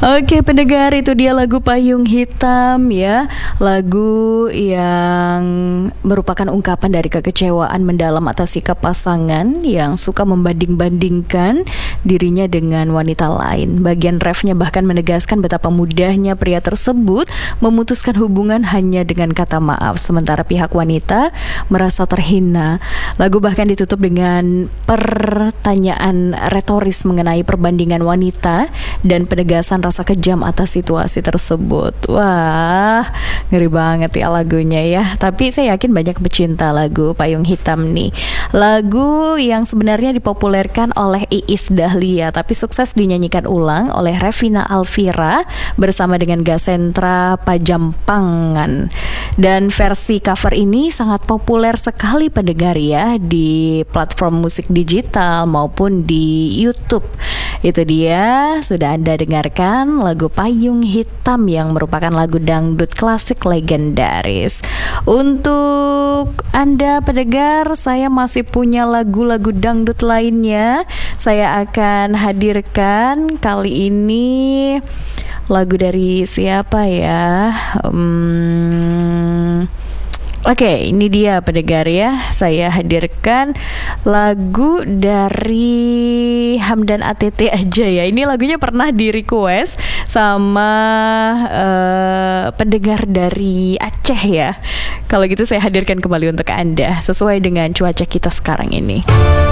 Oke pendengar, itu dia lagu Payung Hitam ya. Lagu yang merupakan ungkapan dari kekecewaan mendalam atas sikap pasangan yang suka membanding-bandingkan dirinya dengan wanita lain. Bagian refnya bahkan menegaskan betapa mudahnya pria tersebut memutuskan hubungan hanya dengan kata maaf, sementara pihak wanita merasa terhina. Lagu bahkan ditutup dengan pertanyaan retoris mengenai perbandingan wanita dan penegasan rasa kejam atas situasi tersebut. Wah, ngeri banget ya lagunya ya. Tapi saya yakin banyak pecinta lagu Payung Hitam nih. Lagu yang sebenarnya dipopulerkan oleh Iis Dahlia, tapi sukses dinyanyikan ulang oleh Revina Alvira bersama dengan Gasentra Pajampangan. Dan versi cover ini sangat populer sekali pendengar ya di platform musik digital maupun di YouTube. Itu dia, sudah Anda dengarkan lagu Payung Hitam yang merupakan lagu dangdut klasik legendaris. Untuk Anda pendengar, saya masih punya lagu-lagu dangdut lainnya. Saya akan hadirkan kali ini lagu dari siapa ya? Oke, ini dia pendengar ya. Saya hadirkan lagu dari Hamdan ATT aja ya. Ini lagunya pernah di request sama pendengar dari Aceh ya. Kalau gitu saya hadirkan kembali untuk Anda sesuai dengan cuaca kita sekarang ini.